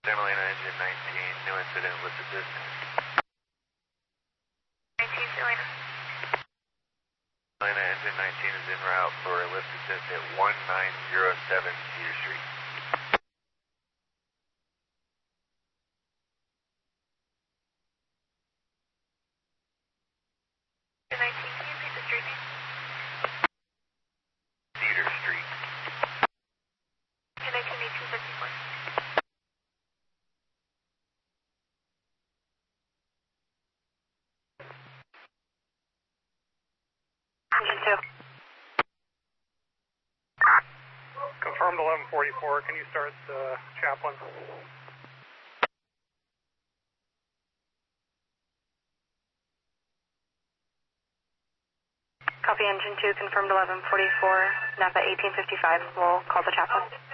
Semolina engine 19, new incident with assistance. 19 Selena. Semolina engine 19 is en route for a lift assist at 1907 Cedar Street. 19, can you repeat the street name? Cedar Street. 191854. Engine 2. Confirmed 1144. Can you start Chaplain? Copy engine 2, confirmed 1144, Napa 1855. We'll call the chaplain.